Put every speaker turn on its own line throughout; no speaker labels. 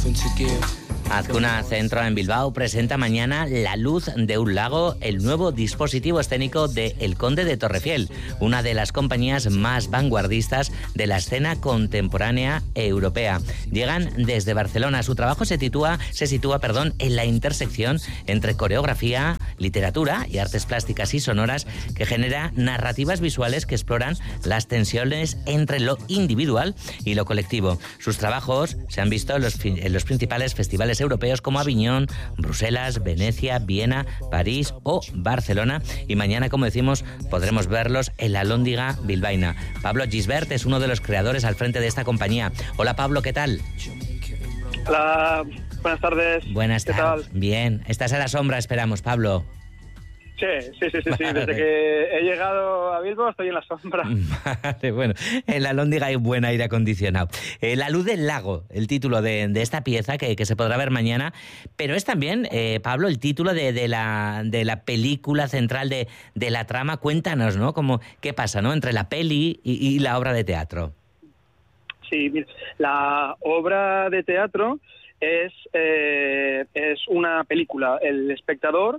Azcuna Centro en Bilbao presenta mañana La luz de un lago, el nuevo dispositivo escénico de El Conde de Torrefiel, una de las compañías más vanguardistas de la escena contemporánea europea. Llegan desde Barcelona. Su trabajo se sitúa en la intersección entre coreografía, literatura y artes plásticas y sonoras, que genera narrativas visuales que exploran las tensiones entre lo individual y lo colectivo. Sus trabajos se han visto en los principales festivales europeos como Aviñón, Bruselas, Venecia, Viena, París o Barcelona, y mañana, como decimos, podremos verlos en la Lóndiga bilbaína. Pablo Gisbert es uno de los creadores al frente de esta compañía. Hola Pablo, ¿qué tal?
Hola, buenas tardes.
Buenas tardes.
¿Qué tal?
Bien, estás a la sombra, esperamos, Pablo.
Sí.
Vale.
Desde que he llegado a Bilbao estoy en la sombra.
Vale, bueno, en la Lóndiga hay buen aire acondicionado. La luz del lago, el título de esta pieza que se podrá ver mañana, pero es también, Pablo, el título de la película central de la trama. Cuéntanos, ¿no? ¿Qué pasa, ¿no? Entre la peli y la obra de teatro.
Sí, la obra de teatro es una película. El espectador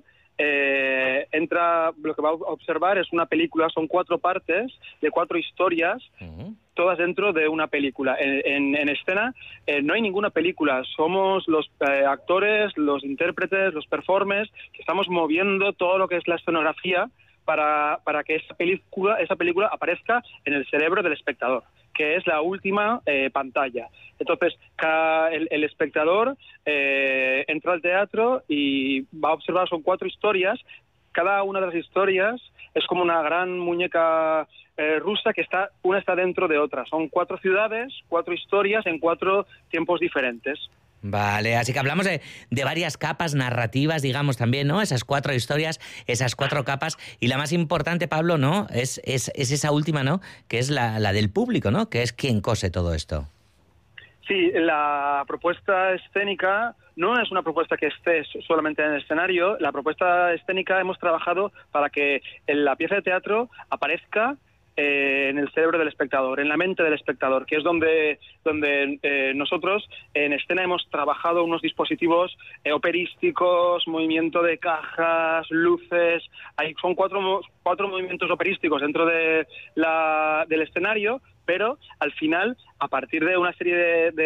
lo que va a observar es una película. Son 4 partes de 4 historias, todas dentro de una película. En escena no hay ninguna película, somos los actores, los intérpretes, los performers, que estamos moviendo todo lo que es la escenografía para que esa película aparezca en el cerebro del espectador, que es la última pantalla. Entonces, el espectador entra al teatro y va a observar, son 4 historias. Cada una de las historias es como una gran muñeca rusa que una está dentro de otra. Son 4 ciudades, 4 historias en 4 tiempos diferentes.
Vale, así que hablamos de varias capas narrativas, digamos, también, ¿no? Esas 4 historias, esas 4 capas, y la más importante, Pablo, ¿no? Es esa última, ¿no? Que es la del público, ¿no? Que es quien cose todo esto.
Sí, la propuesta escénica no es una propuesta que esté solamente en el escenario. La propuesta escénica hemos trabajado para que la pieza de teatro aparezca en el cerebro del espectador, en la mente del espectador, que es donde nosotros en escena hemos trabajado unos dispositivos operísticos, movimiento de cajas, luces. Son cuatro movimientos operísticos dentro del escenario, pero al final, a partir de una serie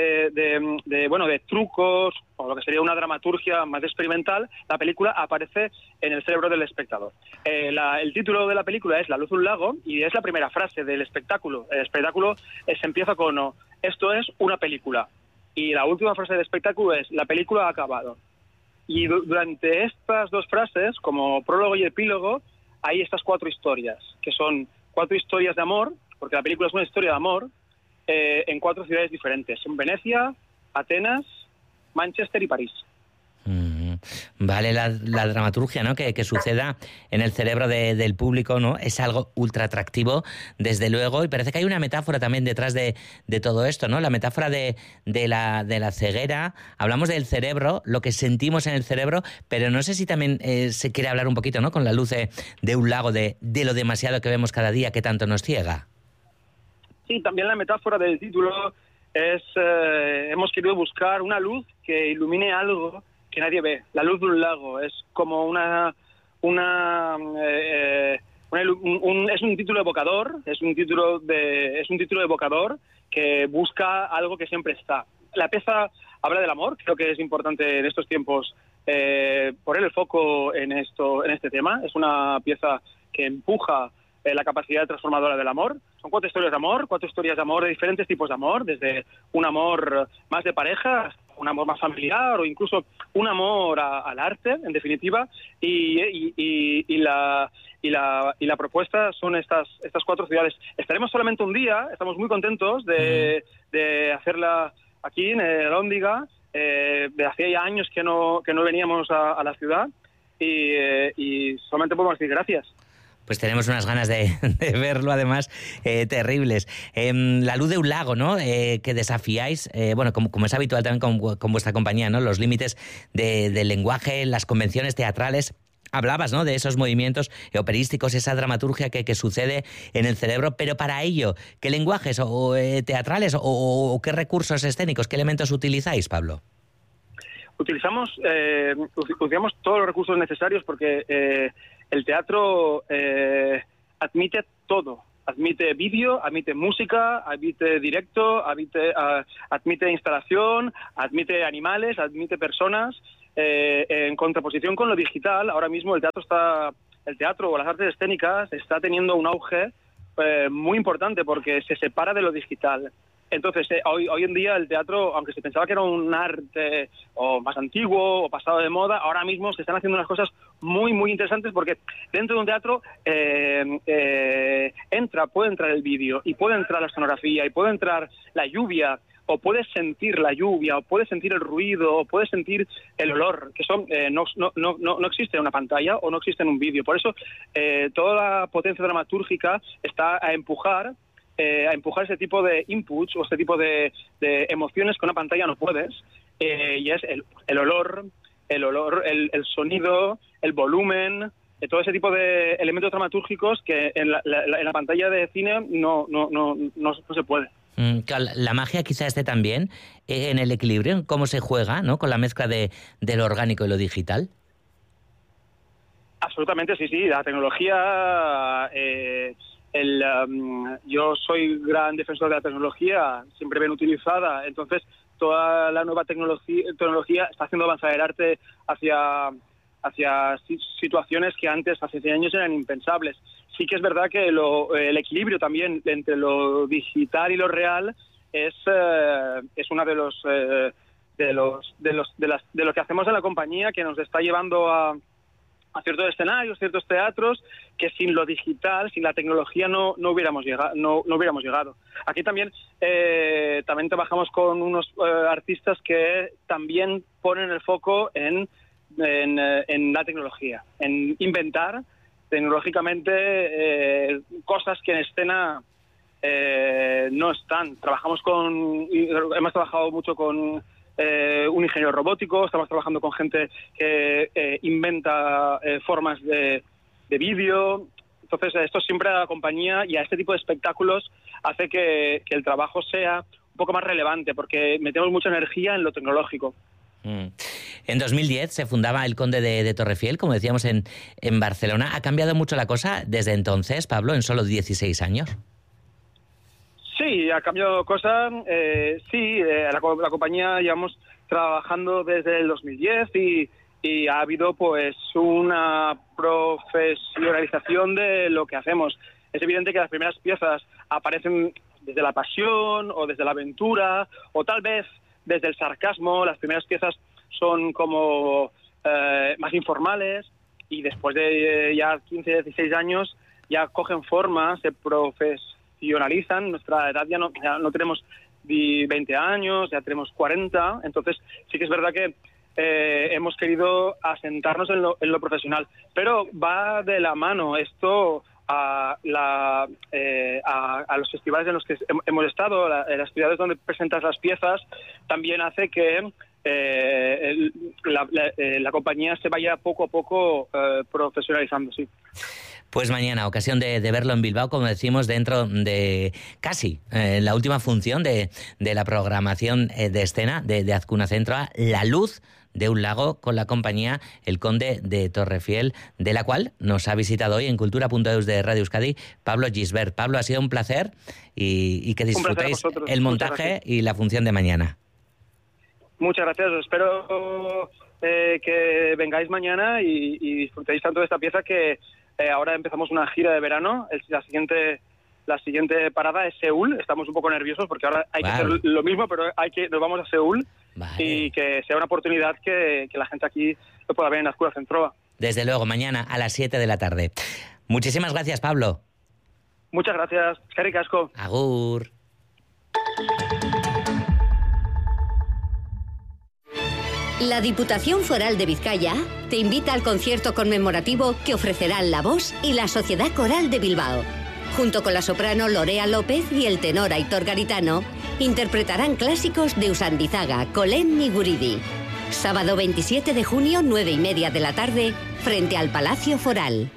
de trucos, o lo que sería una dramaturgia más experimental, la película aparece en el cerebro del espectador. El título de la película es La luz de un lago, y es la primera frase del espectáculo. El espectáculo se empieza con esto es una película, y la última frase del espectáculo es la película ha acabado. Y durante estas 2 frases, como prólogo y epílogo, hay estas 4 historias, que son 4 historias de amor, porque la película es una historia de amor, en 4 ciudades diferentes. En Venecia, Atenas, Manchester y París.
Vale, la dramaturgia, ¿no? que suceda en el cerebro del público, ¿no? Es algo ultra atractivo, desde luego, y parece que hay una metáfora también detrás de todo esto, ¿no? La metáfora de la ceguera. Hablamos del cerebro, lo que sentimos en el cerebro, pero no sé si también se quiere hablar un poquito, ¿no? Con la luz de un lago, de lo demasiado que vemos cada día, que tanto nos ciega.
Sí, también la metáfora del título es, hemos querido buscar una luz que ilumine algo que nadie ve. La luz de un lago es como es un título evocador, es un título evocador que busca algo que siempre está. La pieza habla del amor, creo que es importante en estos tiempos poner el foco en este tema. Es una pieza que empuja la capacidad transformadora del amor. Son 4 historias de amor, de diferentes tipos de amor, desde un amor más de pareja, un amor más familiar, o incluso un amor al arte, en definitiva, y la propuesta son estas 4 ciudades. Estaremos solamente un día, estamos muy contentos de hacerla aquí en la Lóndiga. De hacía ya años que no veníamos a la ciudad, y solamente podemos decir gracias.
Pues tenemos unas ganas de verlo, además, terribles. La luz de un lago, ¿no? Que desafiáis, como es habitual también con vuestra compañía, ¿no? Los límites del lenguaje, las convenciones teatrales. Hablabas, ¿no?, de esos movimientos operísticos, esa dramaturgia que sucede en el cerebro, pero para ello, ¿qué lenguajes teatrales o qué recursos escénicos, qué elementos utilizáis, Pablo?
utilizamos todos los recursos necesarios porque el teatro admite todo. Admite vídeo, admite música, admite directo, admite instalación, admite animales, admite personas. En contraposición con lo digital, ahora mismo el teatro o las artes escénicas está teniendo un auge muy importante porque se separa de lo digital. Entonces, hoy en día el teatro, aunque se pensaba que era un arte o más antiguo o pasado de moda, ahora mismo se están haciendo unas cosas muy, muy interesantes porque dentro de un teatro puede entrar el vídeo y puede entrar la escenografía y puede entrar la lluvia, o puedes sentir la lluvia, o puedes sentir el ruido, o puedes sentir el olor, que no existe en una pantalla o no existe en un vídeo. Por eso toda la potencia dramatúrgica está a empujar ese tipo de inputs o este tipo de emociones que una pantalla no puedes, y es el olor, el sonido, el volumen, todo ese tipo de elementos dramatúrgicos que en la pantalla de cine no se puede.
La magia quizá esté también en el equilibrio, en cómo se juega, ¿no?, con la mezcla de lo orgánico y lo digital.
Absolutamente, sí. La tecnología... yo soy gran defensor de la tecnología, siempre bien utilizada, entonces toda la nueva tecnología está haciendo avanzar el arte hacia situaciones que antes, hace 100 años, eran impensables. Sí que es verdad que el equilibrio también entre lo digital y lo real es una de lo que hacemos en la compañía, que nos está llevando a ciertos escenarios, ciertos teatros, que sin lo digital, sin la tecnología no hubiéramos llegado. Aquí también trabajamos con unos artistas que también ponen el foco en la tecnología, en inventar tecnológicamente cosas que en escena no están. Hemos trabajado mucho con un ingeniero robótico, estamos trabajando con gente que inventa formas de vídeo. Entonces, esto siempre a la compañía y a este tipo de espectáculos hace que el trabajo sea un poco más relevante, porque metemos mucha energía en lo tecnológico.
En 2010 se fundaba el Conde de Torrefiel, como decíamos, en Barcelona. ¿Ha cambiado mucho la cosa desde entonces, Pablo, en solo 16 años?
Sí, ha cambiado cosas. La compañía llevamos trabajando desde el 2010 y ha habido pues una profesionalización de lo que hacemos. Es evidente que las primeras piezas aparecen desde la pasión o desde la aventura o tal vez desde el sarcasmo. Las primeras piezas son como más informales y después de ya 15, 16 años ya cogen forma, se profesionalizan. Nuestra edad ya no tenemos 20 años, ya tenemos 40, entonces sí que es verdad que hemos querido asentarnos en lo profesional, pero va de la mano esto a los festivales en los que hemos estado, las ciudades donde presentas las piezas, también hace que la compañía se vaya poco a poco profesionalizando, sí.
Pues mañana, ocasión de verlo en Bilbao, como decimos, dentro de casi la última función de la programación de escena de Azcuna Centroa, La Luz de un Lago, con la compañía El Conde de Torrefiel, de la cual nos ha visitado hoy en Cultura.eus de Radio Euskadi Pablo Gisbert. Pablo, ha sido un placer y que disfrutéis el montaje y la función de mañana.
Muchas gracias, espero que vengáis mañana y disfrutéis tanto de esta pieza que ahora empezamos una gira de verano. La siguiente parada es Seúl. Estamos un poco nerviosos porque ahora hay que hacer lo mismo, pero nos vamos a Seúl. Vale. Y que sea una oportunidad que la gente aquí lo pueda ver en Azcuna Centroa.
Desde luego, mañana a las 7 de la tarde. Muchísimas gracias, Pablo.
Muchas gracias. Eskerrik asko.
Agur.
La Diputación Foral de Vizcaya te invita al concierto conmemorativo que ofrecerán la Voz y la Sociedad Coral de Bilbao. Junto con la soprano Lorea López y el tenor Aitor Garitano, interpretarán clásicos de Usandizaga, Colén y Guridi. Sábado 27 de junio, 9:30 de la tarde, frente al Palacio Foral.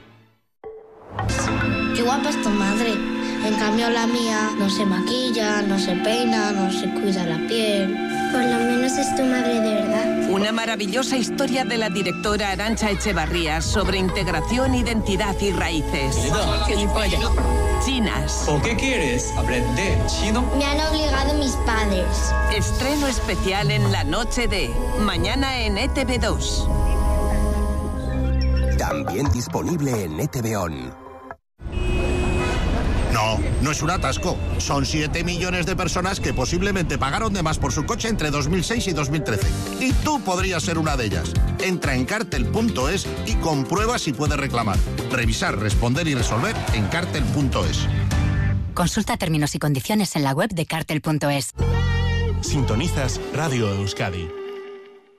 Qué guapa es tu madre. En cambio la mía no se maquilla, no se peina, no se cuida la piel.
Por lo menos es tu madre de verdad. Una maravillosa historia de la directora Arantxa Echevarría sobre integración, identidad y raíces. Chinas.
¿O qué quieres? ¿Aprender chino?
Me han obligado mis padres.
Estreno especial en la noche de mañana en ETV2.
También disponible en ETV On.
No es un atasco. Son 7 millones de personas que posiblemente pagaron de más por su coche entre 2006 y 2013. Y tú podrías ser una de ellas. Entra en Cartel.es y comprueba si puedes reclamar. Revisar, responder y resolver en Cartel.es.
Consulta términos y condiciones en la web de Cartel.es.
Sintonizas Radio Euskadi.